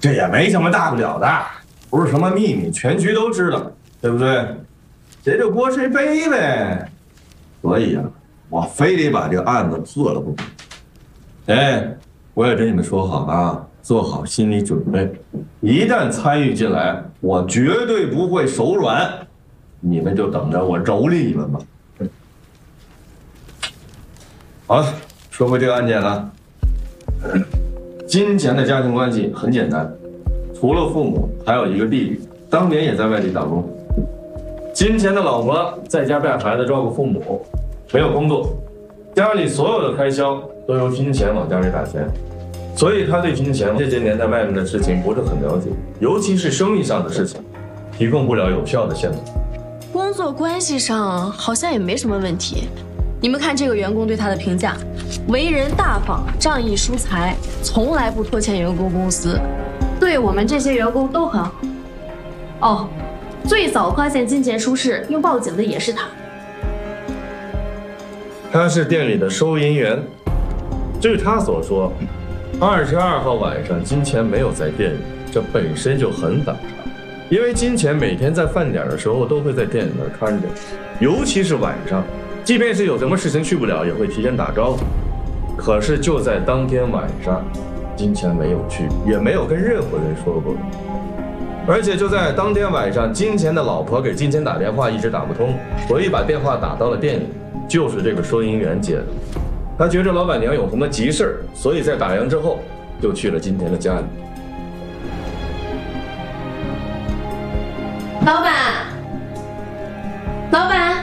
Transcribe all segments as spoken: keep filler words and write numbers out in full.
这也没什么大不了的，不是什么秘密，全局都知道，对不对？谁这锅谁背呗。所以啊，我非得把这个案子破了不可。哎，我也跟你们说好啊，做好心理准备，一旦参与进来，我绝对不会手软，你们就等着我蹂躏你们吧。好，说回这个案件了。金钱的家庭关系很简单，除了父母，还有一个弟弟，当年也在外地打工。金钱的老婆在家带孩子、照顾父母，没有工作，家里所有的开销都由金钱往家里打钱，所以他对金钱这些年在外面的事情不是很了解，尤其是生意上的事情，提供不了有效的线索。 工作关系上好像也没什么问题。你们看这个员工对他的评价，为人大方，仗义疏财，从来不拖欠员工工资，对我们这些员工都很好。哦，最早发现金钱出事又报警的也是他。 他是店里的收银员，据他所说，二十二号晚上金钱没有在店里，这本身就很反常。因为金钱每天在饭点的时候都会在店里面看着，尤其是晚上。即便是有什么事情去不了，也会提前打招呼。可是就在当天晚上，金钱没有去，也没有跟任何人说过。而且就在当天晚上，金钱的老婆给金钱打电话一直打不通，所以把电话打到了店里，就是这个收银员接的。他觉着老板娘有什么急事，所以在打烊之后就去了金钱的家里。 老板，老板。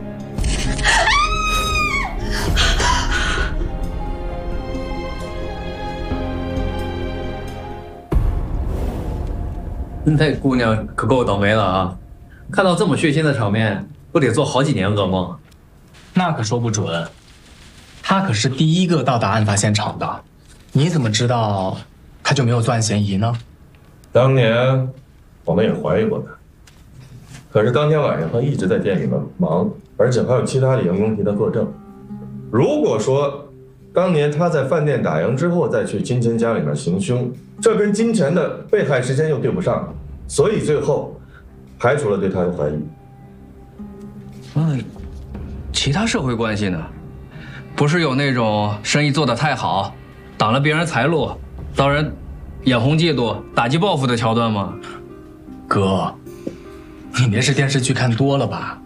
那姑娘可够倒霉了啊！看到这么血腥的场面，不得做好几年噩梦。 那可说不准，他可是第一个到达案发现场的，你怎么知道他就没有作案嫌疑呢？ 当年我们也怀疑过他，可是当天晚上他一直在店里面忙，而且还有其他的员工替他作证。如果说当年他在饭店打烊之后再去金钱家里面行凶，这跟金钱的被害时间又对不上，所以最后排除了对他的怀疑。 嗯，其他社会关系呢？不是有那种生意做得太好，挡了别人财路，遭人眼红嫉妒、打击报复的桥段吗？ 哥，你这是电视剧看多了吧？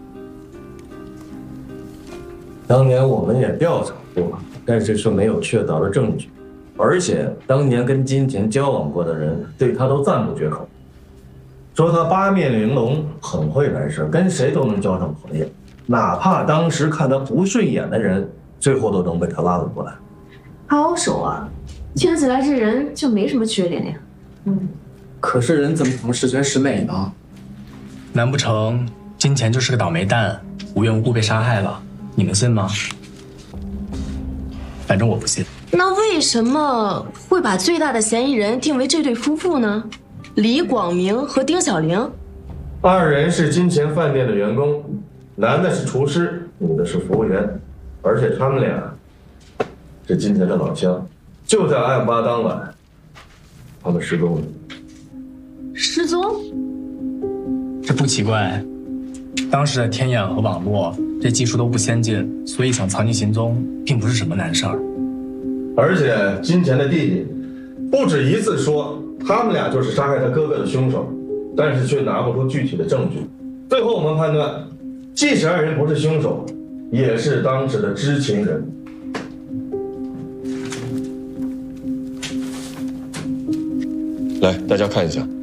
当年我们也调查过，但是是没有确凿的证据，而且当年跟金钱交往过的人对他都赞不绝口，说他八面玲珑，很会来事，跟谁都能交上朋友，哪怕当时看他不顺眼的人，最后都能被他拉了过来。 好手啊，听起来这人就没什么缺点呀。 嗯，可是人怎么可能十全十美呢？难不成金钱就是个倒霉蛋，无缘无故被杀害了？你们信吗？反正我不信。 那为什么会把最大的嫌疑人定为这对夫妇呢？李广明和丁小玲。 二人是金钱饭店的员工，男的是厨师，女的是服务员，而且他们俩是金钱的老乡。就在案发当晚，他们失踪了。 失踪？ 这不奇怪，当时的天眼和网络这技术都不先进，所以想藏匿行踪并不是什么难事儿。 而且金钱的弟弟不止一次说他们俩就是杀害他哥哥的凶手，但是却拿不出具体的证据。最后我们判断，即使二人不是凶手，也是当时的知情人。 来，大家看一下。